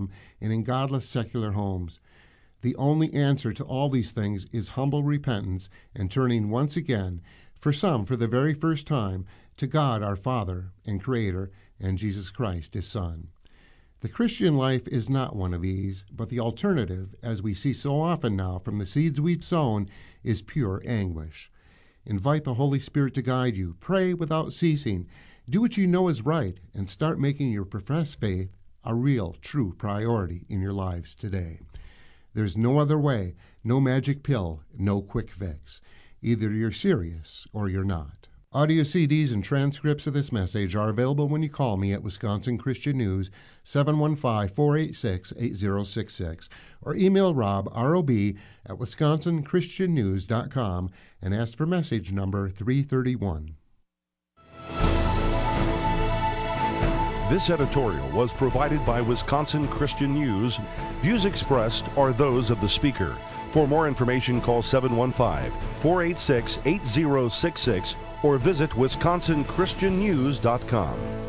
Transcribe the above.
income and in godless secular homes. The only answer to all these things is humble repentance and turning once again, for some for the very first time, to God our Father and Creator and Jesus Christ, His Son. The Christian life is not one of ease, but the alternative, as we see so often now from the seeds we've sown, is pure anguish. Invite the Holy Spirit to guide you. Pray without ceasing. Do what you know is right, and start making your professed faith a real, true priority in your lives today. There's no other way, no magic pill, no quick fix. Either you're serious or you're not. Audio CDs and transcripts of this message are available when you call me at Wisconsin Christian News, 715-486-8066, or email Rob, R-O-B, at wisconsinchristiannews.com and ask for message number 331. This editorial was provided by Wisconsin Christian News. Views expressed are those of the speaker. For more information, call 715-486-8066 or visit wisconsinchristiannews.com.